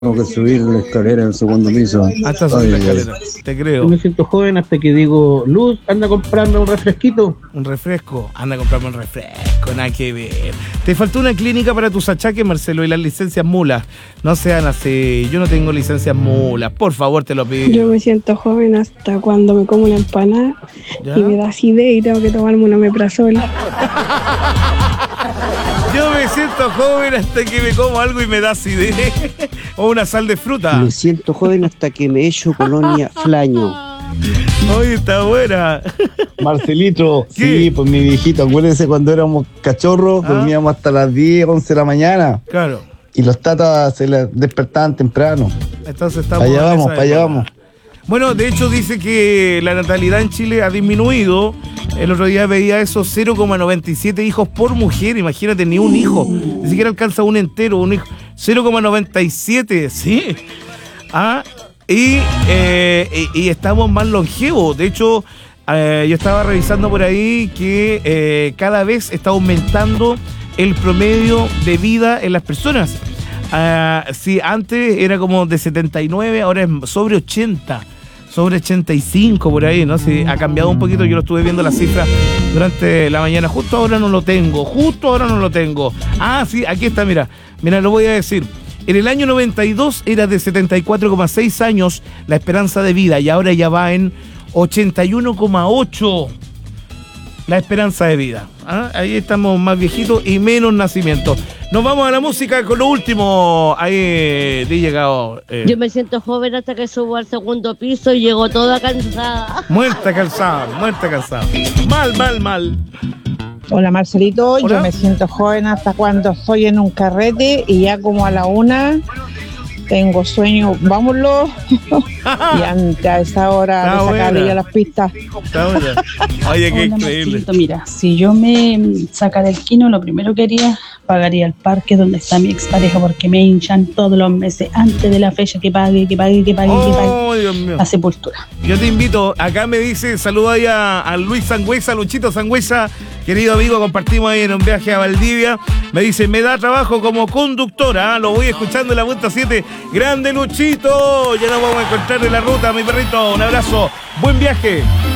Tengo que subir la escalera al segundo piso. Hasta subir la escalera, te creo. Yo me siento joven hasta que digo, Luz, anda a comprarme un refresquito. Un refresco, anda a comprarme un refresco, nada que ver. Te faltó una clínica para tus achaques, Marcelo, y las licencias mulas. No sean así, yo no tengo licencias mulas, por favor te lo pido. Yo me siento joven hasta cuando me como una empanada ¿Ya? y me da acidez y tengo que tomarme una omeprazol. Yo me siento joven hasta que me como algo y me da acidez. O una sal de fruta. Me siento joven hasta que me echo colonia flaño. Oye, está buena. Marcelito, ¿Qué? sí, pues mi viejito, acuérdense cuando éramos cachorros, dormíamos hasta las 10, 11 de la mañana. Claro. Y los tatas se les despertaban temprano. Entonces estamos Para allá en vamos, esa para allá época. vamos. Bueno, de hecho dice que la natalidad en Chile ha disminuido. El otro día veía eso, 0,97 hijos por mujer. Imagínate, ni un hijo. Ni siquiera alcanza un entero, un hijo. 0,97, sí. Y estamos más longevos. De hecho, yo estaba revisando por ahí que cada vez está aumentando el promedio de vida en las personas. Sí, antes era como de 79, ahora es sobre 80. Sobre 85 por ahí, ¿no? Sí, ha cambiado un poquito, yo lo estuve viendo las cifras durante la mañana, justo ahora no lo tengo. Ah, sí, aquí está, mira, lo voy a decir. En el año 92 era de 74,6 años la esperanza de vida y ahora ya va en 81,8 la esperanza de vida. Ahí estamos más viejitos y menos nacimientos. Nos vamos a la música con lo último. Ahí, DJ Gao. Yo me siento joven hasta que subo al segundo piso y llego toda cansada. Muerta cansada. Mal. Hola Marcelito, Hola. Yo me siento joven hasta cuando estoy en un carrete y ya como a la 1 tengo sueño, vámonos. Y antes a esa hora Está de sacarle buena. ya las pistas. Está buena. Oye, qué Hola, increíble. Marcelito, mira, si yo me sacara el quino, lo primero que haría, pagaría el parque donde está mi expareja porque me hinchan todos los meses antes de la fecha que pague. Oh, Dios mío. La sepultura. Yo te invito, acá me dice, saluda ahí a Luis Sangüesa, Luchito Sangüesa, querido amigo, compartimos ahí en un viaje a Valdivia. Me dice, me da trabajo como conductora, lo voy escuchando en la Punta 7. Grande Luchito, ya nos vamos a encontrar en la ruta, mi perrito, un abrazo, buen viaje.